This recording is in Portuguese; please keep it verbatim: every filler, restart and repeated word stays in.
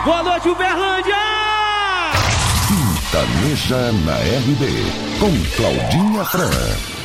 Boa noite, Uberlândia! Sertaneja na R B, com Claudinha Fran.